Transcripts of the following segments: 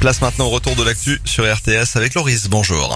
Place maintenant au retour de l'actu sur RTS avec Loris. Bonjour.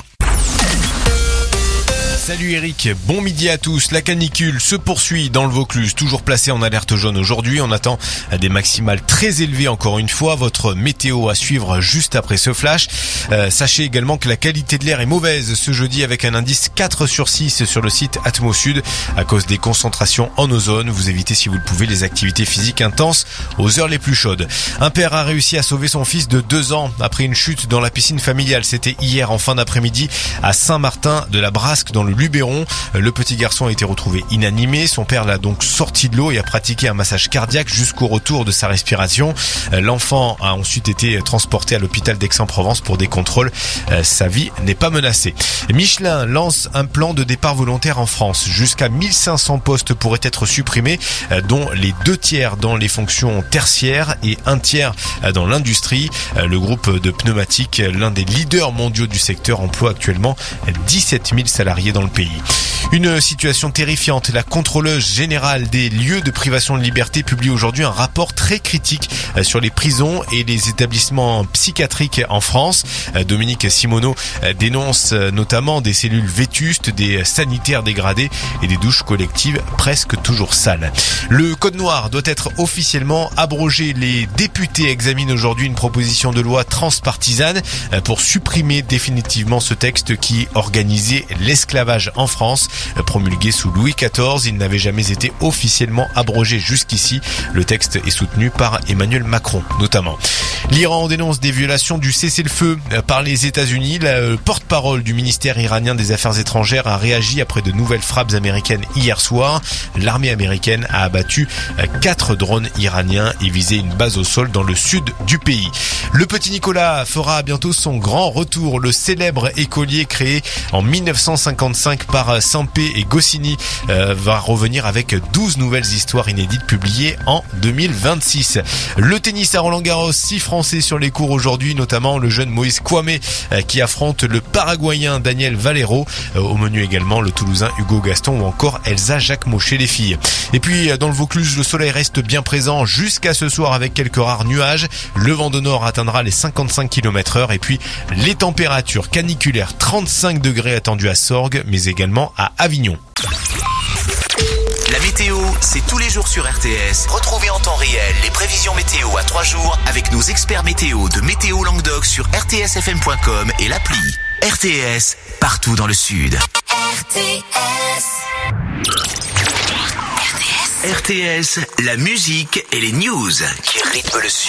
Salut Eric, bon midi à tous. La canicule se poursuit dans le Vaucluse, toujours placé en alerte jaune aujourd'hui. On attend des maximales très élevées encore une fois. Votre météo à suivre juste après ce flash. Sachez également que la qualité de l'air est mauvaise ce jeudi avec un indice 4/6 sur le site Atmosud à cause des concentrations en ozone. Vous évitez si vous le pouvez les activités physiques intenses aux heures les plus chaudes. Un père a réussi à sauver son fils de 2 ans après une chute dans la piscine familiale. C'était hier en fin d'après-midi à Saint-Martin de la Brasque dans le Luberon. Le petit garçon a été retrouvé inanimé. Son père l'a donc sorti de l'eau et a pratiqué un massage cardiaque jusqu'au retour de sa respiration. L'enfant a ensuite été transporté à l'hôpital d'Aix-en-Provence pour des contrôles. Sa vie n'est pas menacée. Michelin lance un plan de départ volontaire en France. Jusqu'à 1500 postes pourraient être supprimés, dont les 2/3 dans les fonctions tertiaires et 1/3 dans l'industrie. Le groupe de pneumatiques, l'un des leaders mondiaux du secteur, emploie actuellement 17 000 salariés dans le pays. Une situation terrifiante. La contrôleuse générale des lieux de privation de liberté publie aujourd'hui un rapport très critique sur les prisons et les établissements psychiatriques en France. Dominique Simoneau dénonce notamment des cellules vétustes, des sanitaires dégradés et des douches collectives presque toujours sales. Le code noir doit être officiellement abrogé. Les députés examinent aujourd'hui une proposition de loi transpartisane pour supprimer définitivement ce texte qui organisait l'esclavage en France. Promulgué sous Louis XIV, il n'avait jamais été officiellement abrogé jusqu'ici. Le texte est soutenu par Emmanuel Macron notamment. L'Iran dénonce des violations du cessez-le-feu par les États-Unis. Le porte-parole du ministère iranien des Affaires étrangères a réagi après de nouvelles frappes américaines hier soir. L'armée américaine a abattu 4 drones iraniens et visé une base au sol dans le sud du pays. Le petit Nicolas fera bientôt son grand retour. Le célèbre écolier créé en 1955 par Sampé et Goscinny va revenir avec 12 nouvelles histoires inédites publiées en 2026. Le tennis à Roland-Garros, 6 Français sur les cours aujourd'hui, notamment le jeune Moïse Kouamé qui affronte le Paraguayen Daniel Valero. Au menu également le Toulousain Hugo Gaston ou encore Elsa Jacquemot chez les filles. Et puis dans le Vaucluse, le soleil reste bien présent jusqu'à ce soir avec quelques rares nuages. Le vent de nord atteindra les 55 km/h et puis les températures caniculaires 35 degrés attendues à Sorgues mais également à Avignon. La météo, c'est tous les jours sur RTS. Retrouvez en temps réel les prévisions météo à 3 jours avec nos experts météo de Météo Languedoc sur rtsfm.com et l'appli. RTS, partout dans le Sud. RTS, la musique et les news qui rythment le Sud.